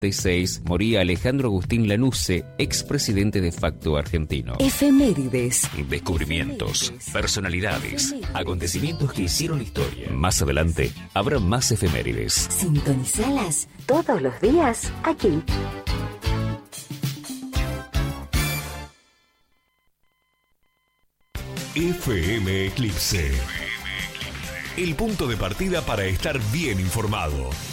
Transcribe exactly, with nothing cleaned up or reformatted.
seis moría Alejandro Agustín Lanusse, expresidente de facto argentino. Efemérides. Descubrimientos, Efemérides. personalidades, Efemérides. acontecimientos que hicieron historia. Más adelante habrá más efemérides. Sintonizalas todos los días aquí. F M Eclipse. El punto de partida para estar bien informado.